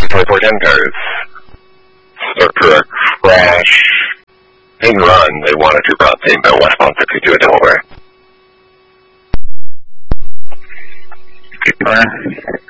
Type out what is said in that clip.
24 10 cars. So for a crash, hit and run, they wanted to cross westbound 62 at Delaware.